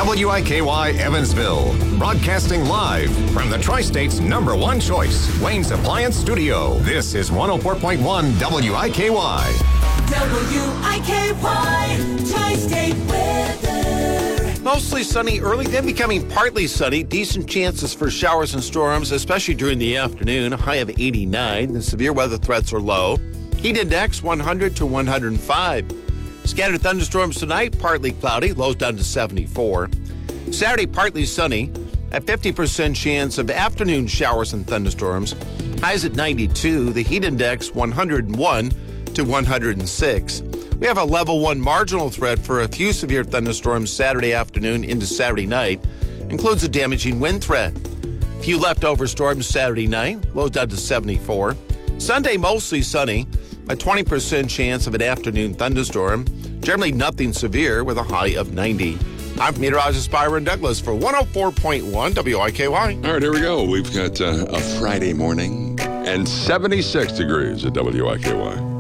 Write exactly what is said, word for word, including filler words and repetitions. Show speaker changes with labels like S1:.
S1: W I K Y Evansville, broadcasting live from the Tri-State's number one choice, Wayne's Appliance Studio. This is one oh four point one W I K Y.
S2: W I K Y, Tri-State weather.
S3: Mostly sunny early, then becoming partly sunny. Decent chances for showers and storms, especially during the afternoon. A high of eighty-nine. The severe weather threats are low. Heat index one hundred to one hundred five. Scattered thunderstorms tonight, partly cloudy, lows down to seventy-four. Saturday, partly sunny, a fifty percent chance of afternoon showers and thunderstorms. Highs at ninety-two, the heat index one hundred one to one hundred six. We have a level one marginal threat for a few severe thunderstorms Saturday afternoon into Saturday night. Includes a damaging wind threat. A few leftover storms Saturday night, lows down to seventy-four. Sunday, mostly sunny. A twenty percent chance of an afternoon thunderstorm. Generally nothing severe with a high of ninety. I'm meteorologist Byron Douglas for one oh four point one W I K Y.
S4: All right, here we go. We've got uh, a Friday morning and seventy-six degrees at W I K Y.